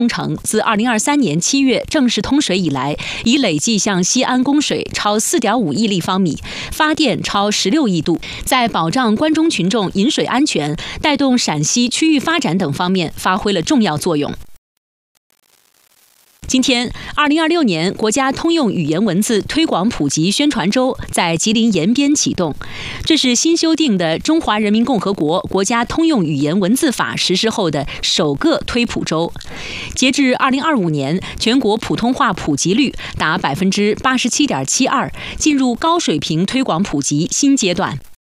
工程自2023年7月正式通水以来，已累计向西安供水超4.5亿立方米，发电超16亿度，在保障关中群众饮水安全、带动陕西区域发展等方面发挥了重要作用。今天，2026年国家通用语言文字推广普及宣传周在吉林延边启动。这是新修订的《中华人民共和国国家通用语言文字法》实施后的首个推普周。截至2025年，全国普通话普及率达87.72%，进入高水平推广普及新阶段。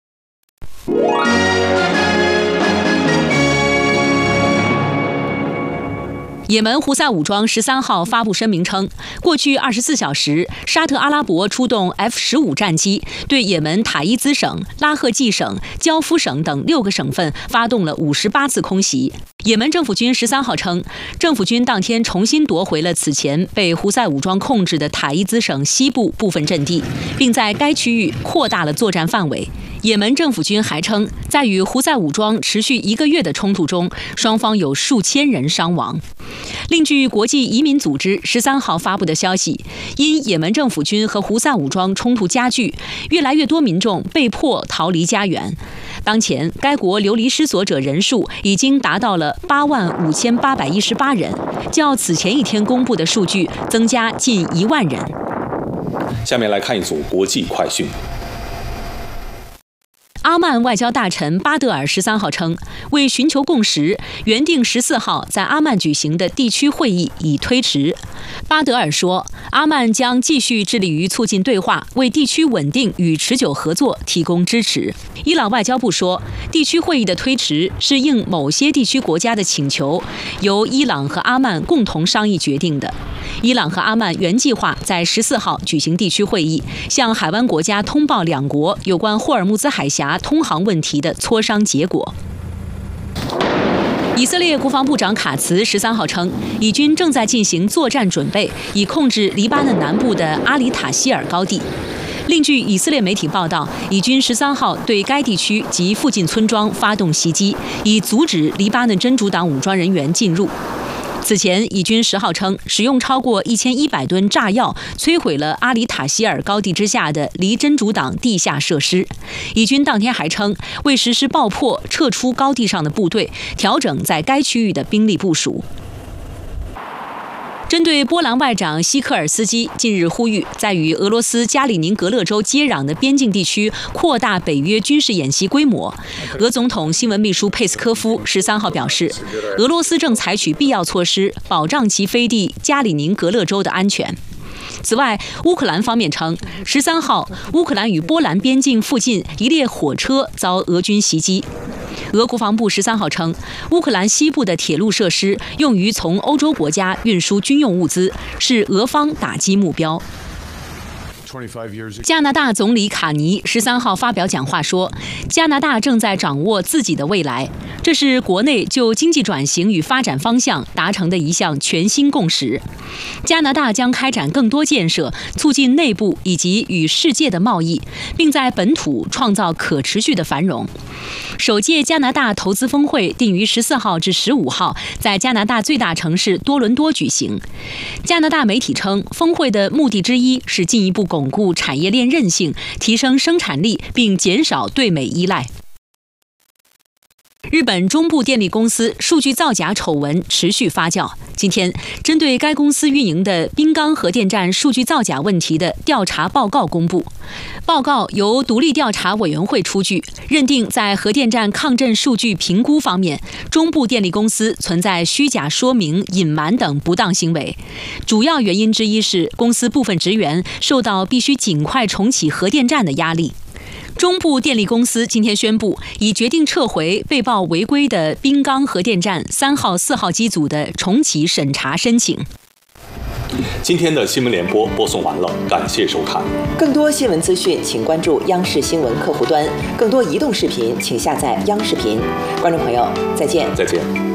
也门胡塞武装13号发布声明称，过去24小时，沙特阿拉伯出动 F-15战机，对也门塔伊兹省、拉赫济省、焦夫省等6个省份发动了58次空袭。也门政府军13号称，政府军当天重新夺回了此前被胡塞武装控制的塔伊兹省西部部分阵地，并在该区域扩大了作战范围。也门政府军还称，在与胡塞武装持续1个月的冲突中，双方有数千人伤亡。另据国际移民组织13号发布的消息，因也门政府军和胡塞武装冲突加剧，越来越多民众被迫逃离家园。当前，该国流离失所者人数已经达到了85818人，较此前一天公布的数据增加近1万人。 下面来看一组国际快讯。 阿曼外交大臣巴德尔13号称，为寻求共识，原定14号在阿曼举行的地区会议已推迟。巴德尔说，阿曼将继续致力于促进对话，为地区稳定与持久合作提供支持。伊朗外交部说，地区会议的推迟是应某些地区国家的请求，由伊朗和阿曼共同商议决定的。伊朗和阿曼原计划在14号举行地区会议，向海湾国家通报两国有关霍尔木兹海峡通航问题的磋商结果。以色列国防部长卡茨13号称，以军正在进行作战准备，以控制黎巴嫩南部的阿里塔希尔高地。另据以色列媒体报道，以军13号对该地区及附近村庄发动袭击，以阻止黎巴嫩真主党武装人员进入。此前，以军10号称，使用超过1100吨炸药摧毁了阿里塔希尔高地之下的离真主党地下设施。以军当天还称，为实施爆破撤出高地上的部队，调整在该区域的兵力部署。针对波兰外长希科尔斯基近日呼吁，在与俄罗斯加里宁格勒州接壤的边境地区扩大北约军事演习规模，俄总统新闻秘书佩斯科夫13号表示，俄罗斯正采取必要措施，保障其飞地加里宁格勒州的安全。此外，乌克兰方面称，13号乌克兰与波兰边境附近一列火车遭俄军袭击。俄国防部13号称，乌克兰西部的铁路设施用于从欧洲国家运输军用物资，是俄方打击目标。加拿大总理卡尼13号发表讲话说，加拿大正在掌握自己的未来，这是国内就经济转型与发展方向达成的一项全新共识。加拿大将开展更多建设，促进内部以及与世界的贸易，并在本土创造可持续的繁荣。首届加拿大投资峰会定于14号至15号在加拿大最大城市多伦多举行。加拿大媒体称，峰会的目的之一是进一步巩固产业链韧性，提升生产力，并减少对美依赖。日本中部电力公司数据造假丑闻持续发酵。今天，针对该公司运营的滨冈核电站数据造假问题的调查报告公布。报告由独立调查委员会出具，认定在核电站抗震数据评估方面，中部电力公司存在虚假说明、隐瞒等不当行为。主要原因之一是公司部分职员受到必须尽快重启核电站的压力。中部电力公司今天宣布，已决定撤回被曝违规的滨冈核电站3号、4号机组的重启审查申请。 今天的新闻联播播送完了，感谢收看。 更多新闻资讯，请关注央视新闻客户端；更多移动视频，请下载央视频。观众朋友，再见。 再见。